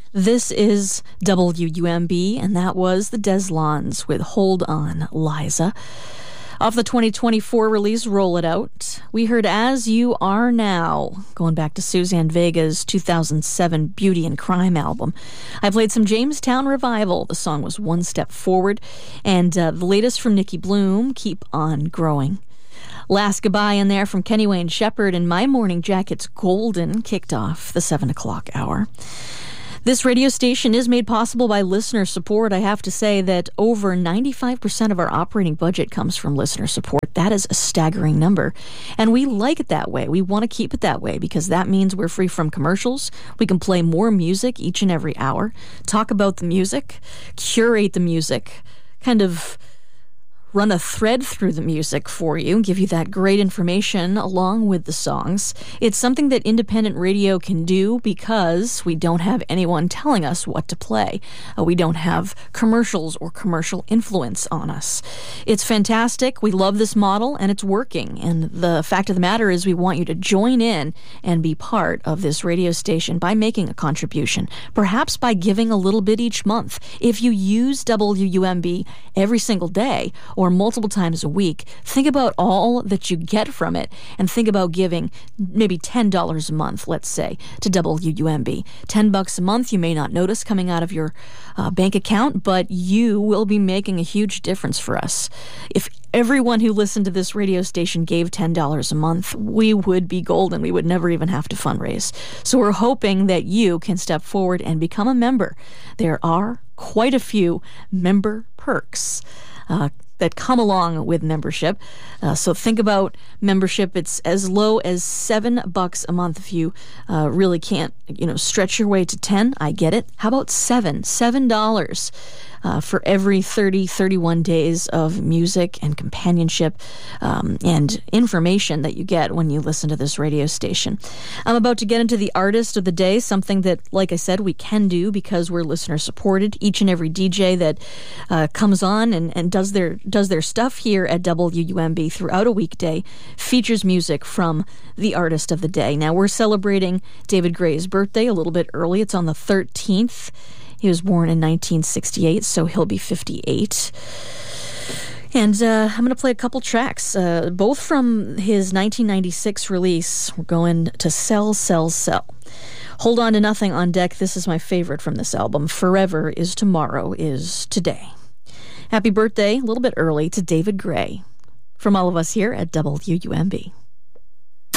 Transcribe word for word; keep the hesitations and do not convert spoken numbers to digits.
This is W U M B, and that was the Deslons with Hold On, Liza. Off the twenty twenty-four release, Roll It Out, we heard As You Are Now, going back to Suzanne Vega's two thousand seven Beauty and Crime album. I played some Jamestown Revival. The song was One Step Forward. And uh, the latest from Nikki Bloom, Keep On Growing. Last Goodbye in there from Kenny Wayne Shepherd, and My Morning Jacket's Golden kicked off the seven o'clock hour. This radio station is made possible by listener support. I have to say that over ninety-five percent of our operating budget comes from listener support. That is a staggering number. And we like it that way. We want to keep it that way because that means we're free from commercials. We can play more music each and every hour, talk about the music, curate the music, kind of run a thread through the music for you, give you that great information along with the songs. It's something that independent radio can do because we don't have anyone telling us what to play. Uh, we don't have commercials or commercial influence on us. It's fantastic. We love this model, and it's working. And the fact of the matter is we want you to join in and be part of this radio station by making a contribution, perhaps by giving a little bit each month. If you use W U M B every single day, or multiple times a week, think about all that you get from it and think about giving maybe ten dollars a month, let's say, to W U M B. ten bucks a month you may not notice coming out of your uh, bank account, but you will be making a huge difference for us. If everyone who listened to this radio station gave ten dollars a month, we would be golden. We would never even have to fundraise. So we're hoping that you can step forward and become a member. There are quite a few member perks Uh, that come along with membership. Uh, so think about membership. It's as low as seven bucks a month. If you uh, really can't, you know, stretch your way to ten, I get it. How about seven? Seven dollars uh, for every thirty, thirty-one days of music and companionship um, and information that you get when you listen to this radio station. I'm about to get into the artist of the day, something that, like I said, we can do because we're listener supported. Each and every D J that uh, comes on and, and does their does their stuff here at W U M B throughout a weekday features music from the artist of the day. Now, we're celebrating David Gray's birthday a little bit early. It's on the thirteenth. He was born in nineteen sixty-eight, so he'll be fifty-eight. And uh, I'm going to play a couple tracks, uh, both from his nineteen ninety-six release. We're going to Sell, Sell, Sell. Hold On to Nothing on deck. This is my favorite from this album. Forever is Tomorrow is Today. Happy birthday, a little bit early, to David Gray. From all of us here at W U M B.